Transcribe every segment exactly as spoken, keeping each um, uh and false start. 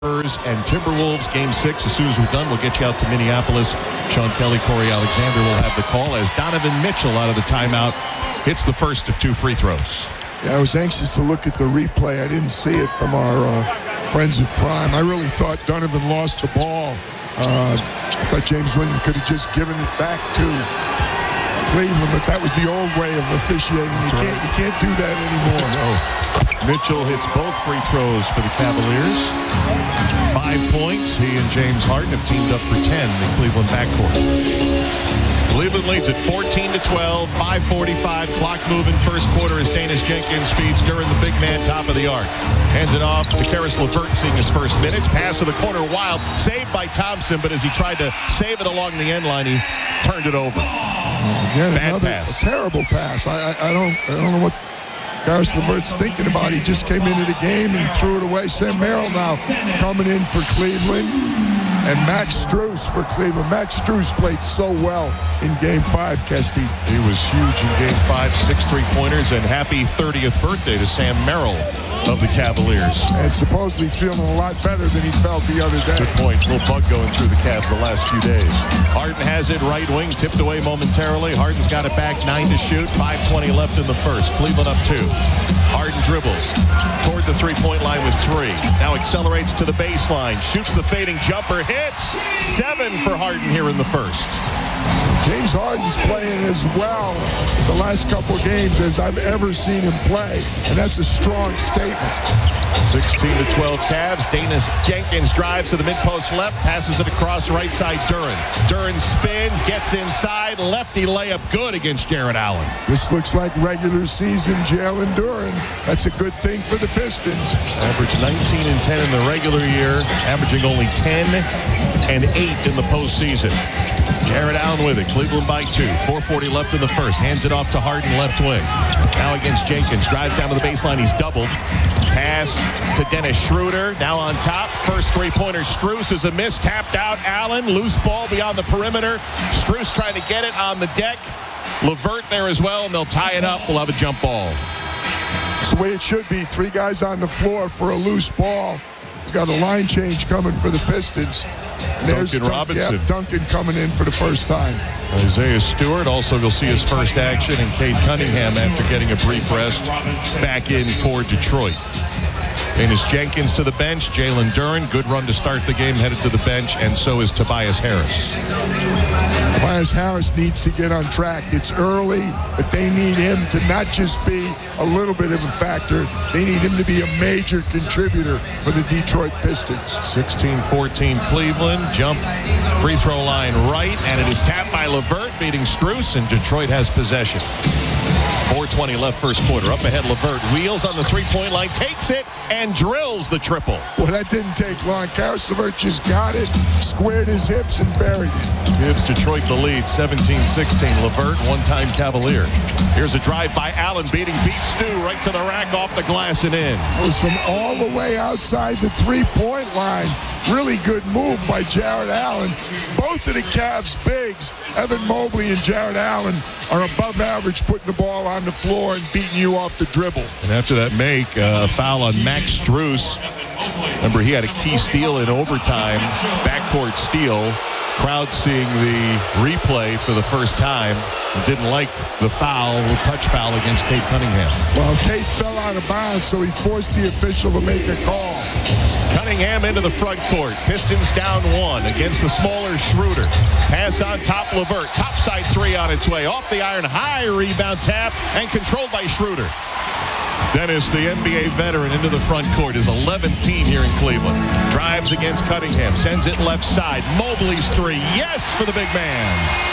And Timberwolves game six. As soon as we're done, we'll get you out to Minneapolis. Sean Kelly, Corey Alexander will have the call as Donovan Mitchell out of the timeout hits the first of two free throws. Yeah, I was anxious to look at the replay. I didn't see it from our uh, friends at Prime. I really thought Donovan lost the ball. Uh, I thought James Winston could have just given it back to Cleveland, but that was the old way of officiating. You can't, you can't do that anymore. No. Mitchell hits both free throws for the Cavaliers. Five points. He and James Harden have teamed up for ten in the Cleveland backcourt. Cleveland leads at fourteen to twelve, five forty-five, clock moving first quarter as Danis Jenkins feeds Duren, the big man, top of the arc. Hands it off to Caris LeVert, seeing his first minutes. Pass to the corner, Wild, saved by Thompson, but as he tried to save it along the end line, he turned it over. Again, Bad another pass. A terrible pass. I, I, I don't I don't know what Caris LeVert's thinking about. He just came into the game and threw it away. Sam Merrill now coming in for Cleveland. And Max Strus for Cleveland. Max Strus played so well in Game five, Kesty. He was huge in Game five, six three-pointers, and happy thirtieth birthday to Sam Merrill of the Cavaliers. And supposedly feeling a lot better than he felt the other day. Good point. A little bug going through the Cavs the last few days. Harden has it, right wing, tipped away momentarily. Harden's got it back, nine to shoot, five twenty left in the first. Cleveland up two. Harden dribbles toward the three-point line with three. Now accelerates to the baseline, shoots the fading jumper, hits. Seven for Harden here in the first. James Harden's playing as well the last couple of games as I've ever seen him play, and that's a strong statement. sixteen to twelve Cavs. Danis Jenkins drives to the mid-post left, passes it across right side Duren. Duren spins, gets inside, lefty layup good against Jarrett Allen. This looks like regular season Jalen Duren. That's a good thing for the Pistons. Averaged nineteen and ten in the regular year, averaging only ten and eight in the postseason. Jarrett Allen with it. Cleveland by two. four forty left in the first. Hands it off to Harden, left wing. Now against Jenkins. Drives down to the baseline. He's doubled. Pass to Dennis Schroeder. Now on top. First three-pointer. Strus is a miss. Tapped out. Allen. Loose ball beyond the perimeter. Strus trying to get it on the deck. LeVert there as well, and they'll tie it up. We'll have a jump ball. It's the way it should be. Three guys on the floor for a loose ball. We got a line change coming for the Pistons. And there's Duncan Dun- Robinson. Yeah, Duncan coming in for the first time. Isaiah Stewart also will see his first action, and Cade Cunningham, after getting a brief rest, back in for Detroit. Danis Jenkins to the bench. Jalen Duren, good run to start the game, headed to the bench, and so is Tobias Harris. Tobias Harris needs to get on track. It's early, but they need him to not just be a little bit of a factor. They need him to be a major contributor for the Detroit Pistons. sixteen fourteen Cleveland. Jump free throw line right, and it is tapped by LeVert, beating Strus, and Detroit has possession. four twenty left first quarter. Up ahead, LeVert wheels on the three-point line, takes it, and drills the triple. Well, that didn't take long. Caris LeVert just got it, squared his hips, and buried it. Gives Detroit the lead, seventeen sixteen. LeVert, one-time Cavalier. Here's a drive by Allen, beating Pete Stu right to the rack, off the glass and in. It was from all the way outside the three-point line. Really good move by Jarrett Allen. Both of the Cavs bigs, Evan Mobley and Jarrett Allen, are above average putting the ball on the floor and beating you off the dribble. And after that make, a uh, foul on Max Strus. Remember, he had a key steal in overtime, backcourt steal. Crowd seeing the replay for the first time. Didn't like the foul, the touch foul against Cade Cunningham. Well, Cade fell out of bounds, so he forced the official to make a call. Cunningham into the front court. Pistons down one against the smaller Schroeder. Pass on top, LeVert. Topside three on its way. Off the iron, high rebound tap, and controlled by Schroeder. Dennis, the N B A veteran, into the front court. His eleventh team here in Cleveland. Drives against Cunningham. Sends it left side. Mobley's three. Yes for the big man.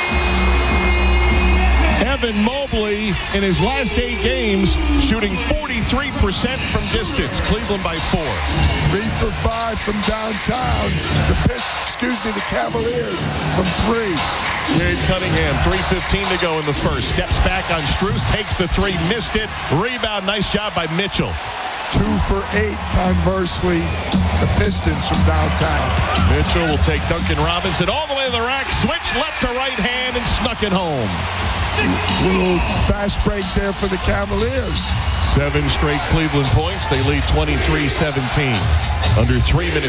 Evan Mobley, in his last eight games, shooting forty-three percent from distance. Cleveland by four. Three for five from downtown. The Pistons, excuse me, the Cavaliers from three. Cade Cunningham, three fifteen to go in the first. Steps back on Strus, takes the three, missed it. Rebound, nice job by Mitchell. Two for eight, conversely, the Pistons from downtown. Mitchell will take Duncan Robinson all the way to the rack, switch left to right hand, and snuck it home. Little fast break there for the Cavaliers. Seven straight Cleveland points. They lead twenty-three seventeen. Under three minutes.